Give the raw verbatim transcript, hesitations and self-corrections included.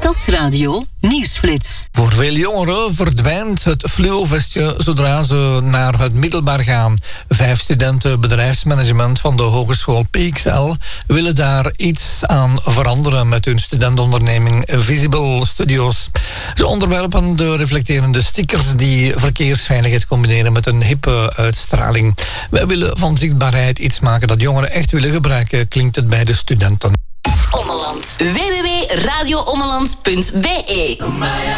Stadsradio Nieuwsflits. Voor veel jongeren verdwijnt het fluovestje zodra ze naar het middelbaar gaan. Vijf studenten bedrijfsmanagement van de Hogeschool P X L willen daar iets aan veranderen met hun studentonderneming Visible Studios. Ze onderwerpen de reflecterende stickers die verkeersveiligheid combineren met een hippe uitstraling. Wij willen van zichtbaarheid iets maken dat jongeren echt willen gebruiken, klinkt het bij de studenten. Ommeland. w w w punt radio ommeland punt b e